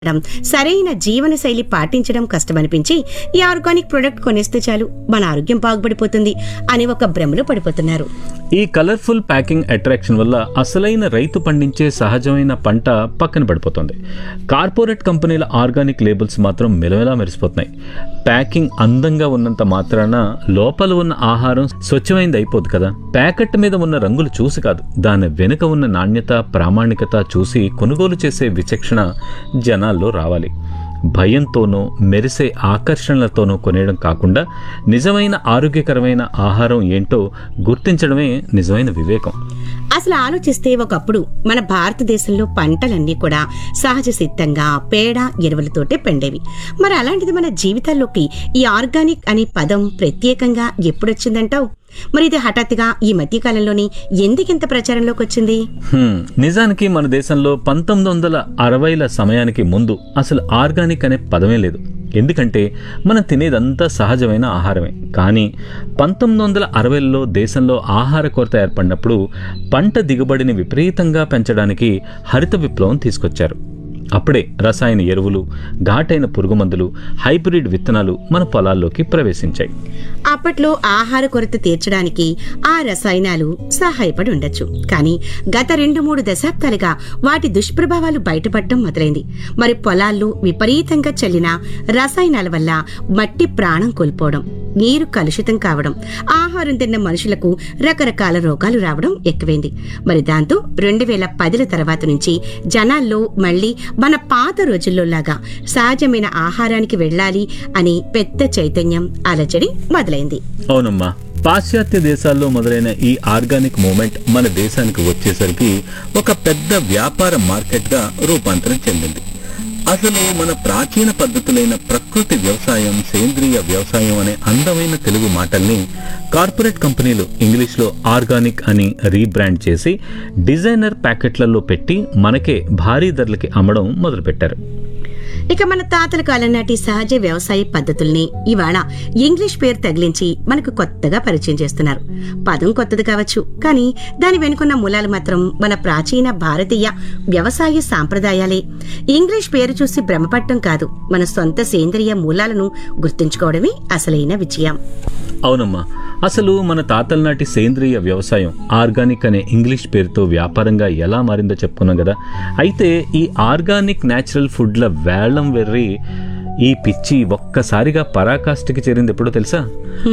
సరైన జీవన శైలి పాటించడం కష్టమనిపించి ఈ ఆర్గానిక్ ప్రొడక్ట్ కొనేస్తే చాలు మన ఆరోగ్యం బాగుపడిపోతుంది అని ఒక భ్రమలో పడిపోతున్నారు. ఈ కలర్ఫుల్ ప్యాకింగ్ అట్రాక్షన్ వల్ల అసలైన రైతు పండించే సహజమైన పంట పక్కన పడిపోతుంది. కార్పొరేట్ కంపెనీల ఆర్గానిక్ లేబుల్స్ మాత్రం మెలమెలా మెరిసిపోతున్నాయి. ప్యాకింగ్ అందంగా ఉన్నంత మాత్రాన లోపల ఉన్న ఆహారం స్వచ్ఛమైంది అయిపోదు కదా. ప్యాకెట్ మీద ఉన్న రంగులు చూసి కాదు, దాని వెనుక ఉన్న నాణ్యత, ప్రామాణికత చూసి కొనుగోలు చేసే విచక్షణ జనాల్లో రావాలి. భయంతోనో మెరిసే ఆకర్షణలతోనో కొనేయడం కాకుండా నిజమైన ఆరోగ్యకరమైన ఆహారం ఏంటో గుర్తించడమే నిజమైన వివేకం. అసలు ఆలోచిస్తే ఒకప్పుడు మన భారతదేశంలో పంటలన్నీ కూడా సహజ సిద్ధంగా పేడ ఎరువులతోటే పండేవి. మరి అలాంటిది మన జీవితాల్లోకి ఈ ఆర్గానిక్ అనే పదం ప్రత్యేకంగా ఎప్పుడొచ్చిందంటావు? మరి ఇది హఠాత్తుగా ఈ మధ్య కాలంలోని ఎందుకింత ప్రచారంలోకి వచ్చింది? నిజానికి మన దేశంలో 1960ల సమయానికి ముందు అసలు ఆర్గానిక్ అనే పదమే లేదు. ఎందుకంటే మనం తినేదంతా సహజమైన ఆహారమే. కానీ 1960లలో దేశంలో ఆహార కొరత ఏర్పడినప్పుడు పంట దిగుబడిని విపరీతంగా పెంచడానికి హరిత విప్లవం తీసుకొచ్చారు. అప్పుడే రసాయన ఎరువులు, ఘాటైన పురుగుమందులు, హైబ్రిడ్ విత్తనాలు మన పొలాల్లోకి ప్రవేశించాయి. అప్పట్లో ఆహార కొరత తీర్చడానికి ఆ రసాయనాలు సహాయపడి ఉండొచ్చు. కానీ గత 2-3 దశాబ్దాలుగా వాటి దుష్ప్రభావాలు బయటపడడం మొదలైంది. మరి పొలాల్లో విపరీతంగా చల్లిన రసాయనాల వల్ల మట్టి ప్రాణం కోల్పోవడం, నీరు కలుషితం కావడం, ఆహారం తిన్న మనుషులకు రకరకాల రోగాలు రావడం ఎక్కువైంది. మరి దాంతో 2010ల తర్వాత నుంచి జనాల్లో మళ్లీ మన పాత రోజుల్లో లాగా సహజమైన ఆహారానికి వెళ్లాలి అని పెద్ద చైతన్యం, అలజడి మొదలైంది. అవునమ్మా, పాశ్చాత్య దేశాల్లో మొదలైన ఈ ఆర్గానిక్ మూమెంట్ మన దేశానికి వచ్చేసరికి ఒక పెద్ద వ్యాపార మార్కెట్గా రూపాంతరం చెందింది. అసలు మన ప్రాచీన పద్ధతులైన ప్రకృతి వ్యవసాయం, సేంద్రియ వ్యవసాయం అనే అందమైన తెలుగు మాటల్ని కార్పొరేట్ కంపెనీలు ఇంగ్లీష్లో ఆర్గానిక్ అని రీబ్రాండ్ చేసి డిజైనర్ ప్యాకెట్లలో పెట్టి మనకే భారీ ధరలకి అమ్మడం మొదలుపెట్టారు. ఇక మన తాతల కాలం నాటి సహజ వ్యవసాయ పద్ధతుల్ని ఇవాళ ఇంగ్లీష్ పేరు తగిలించి మనకు కొత్తగా పరిచయం చేస్తున్నారు. పదం కొత్తది కావచ్చు, కానీ దాని వెనుకున్న మూలాలు మాత్రం మన ప్రాచీన భారతీయ వ్యవసాయ సాంప్రదాయాలే. ఇంగ్లీష్ పేరు చూసి భ్రమపడటం కాదు, మన సొంత సేంద్రియ మూలాలను గుర్తుంచుకోవడమే అసలైన విజయం. అవునమ్మా, అసలు మన తాతల నాటి సేంద్రియ వ్యవసాయం ఆర్గానిక్ అనే ఇంగ్లీష్ పేరుతో వ్యాపారంగా ఎలా మారిందో చెప్పుకున్నాం కదా. అయితే ఈ ఆర్గానిక్ న్యాచురల్ ఫుడ్ల వేలం వెర్రి ఈ పిచ్చి ఒక్కసారిగా పరాకాష్ఠకి చేరింది ఎప్పుడో తెలుసా?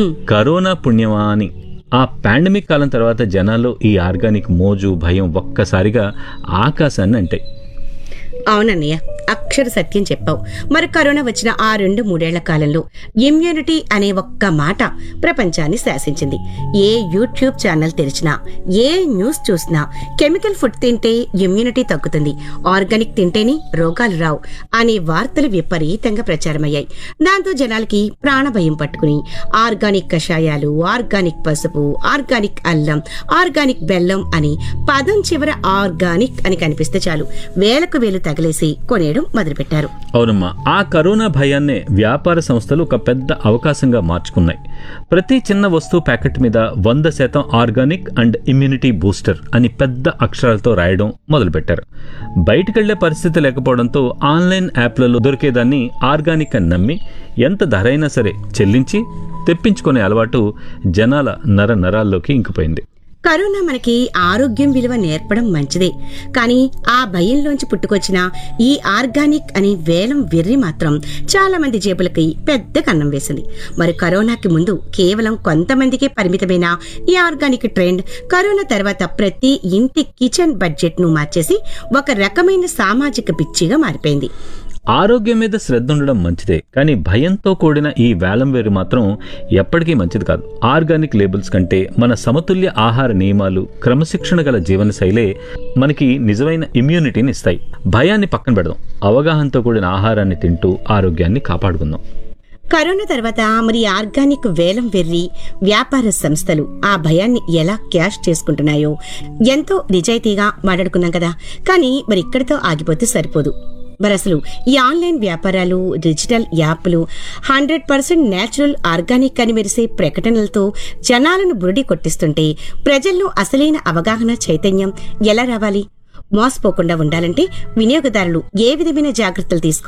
కరోనా పుణ్యమా అని. ఆ పాండమిక్ కాలం తర్వాత జనాల్లో ఈ ఆర్గానిక్ మోజు, భయం ఒక్కసారిగా ఆకాశాన్ని అంటాయి. అవునన్నయ్య, అక్షర సత్యం చెప్పావు. మరి కరోనా వచ్చిన ఆ 2-3 కాలంలో ఇమ్యూనిటీ అనే ఒక్క మాట ప్రపంచాన్ని శాసించింది. ఏ యూట్యూబ్ ఛానల్ తెరిచినా, ఏ న్యూస్ చూసినా కెమికల్ ఫుడ్ తింటే ఇమ్యూనిటీ తగ్గుతుంది, ఆర్గానిక్ తింటేనే రోగాలు రావు అనే వార్తలు విపరీతంగా ప్రచారమయ్యాయి. దాంతో జనాలకి ప్రాణభయం పట్టుకుని ఆర్గానిక్ కషాయాలు, ఆర్గానిక్ పసుపు, ఆర్గానిక్ అల్లం, ఆర్గానిక్ బెల్లం అని పదం చివర ఆర్గానిక్ అని కనిపిస్తే చాలు వేలకు వేలు తగిలేసి కొనేయడం మొదలుపెట్టారు. అవునమ్మా, ఆ కరోనా భయాన్నే వ్యాపార సంస్థలు ఒక పెద్ద అవకాశంగా మార్చుకున్నాయి. ప్రతి చిన్న వస్తువు ప్యాకెట్ మీద 100% ఆర్గానిక్ అండ్ ఇమ్యూనిటీ బూస్టర్ అని పెద్ద అక్షరాలతో రాయడం మొదలుపెట్టారు. బయటకెళ్లే పరిస్థితి లేకపోవడంతో ఆన్లైన్ యాప్లలో దొరికేదాన్ని ఆర్గానిక్ అని నమ్మి ఎంత ధర అయినా సరే చెల్లించి తెప్పించుకునే అలవాటు జనాల నరాల్లోకి ఇంకిపోయింది. కరోనా మనకి ఆరోగ్యం విలువ నేర్పడం మంచిదే, కానీ ఆ భయంలోంచి పుట్టుకొచ్చిన ఈ ఆర్గానిక్ అని వేలం వెర్రి మాత్రం చాలా మంది జేబులకి పెద్ద కన్నం వేసింది. మరి కరోనాకి ముందు కేవలం కొంతమందికే పరిమితమైన ఈ ఆర్గానిక్ ట్రెండ్ కరోనా తర్వాత ప్రతి ఇంటి కిచెన్ బడ్జెట్ ను మార్చేసి ఒక రకమైన సామాజిక పిచ్చిగా మారిపోయింది. ఆరోగ్యం మీద శ్రద్ధ ఉండడం మంచిదే, కానీ భయంతో కూడిన ఈ వేలం వేరు మాత్రం ఎప్పటికీ మంచిది కాదు. ఆర్గానిక్ లేబుల్స్ కంటే మన సమతుల్య ఆహార నియమాలు, క్రమశిక్షణ గల జీవనశైలే మనకి నిజమైన ఇమ్యూనిటీని ఇస్తాయి. భయాన్ని పక్కన పెడదాం, అవగాహనతో కూడిన ఆహారాన్ని తింటూ ఆరోగ్యాన్ని కాపాడుకుందాం. కరోనా తర్వాత మరి ఆర్గానిక్ వేలం వెర్రి వ్యాపార సంస్థలు ఆ భయాన్ని ఎలా క్యాష్ చేసుకుంటున్నాయో ఎంతో నిజాయితీగా మాట్లాడుకున్నాం కదా. కానీ మరి ఇక్కడితో ఆగిపోతే సరిపోదు. మరి అసలు ఈ ఆన్లైన్ వ్యాపారాలు, డిజిటల్ యాప్లు 100% న్యాచురల్, ఆర్గానిక్ అని మెరిసే ప్రకటనలతో జనాలను బురిడి కొట్టిస్తుంటే ప్రజల్లో అసలైన అవగాహన, చైతన్యం ఎలా రావాలి? మోసపోకుండా ఉండాలంటే వినియోగదారులు ఏ విధమైన జాగ్రత్తలు తీసుకోవాలి?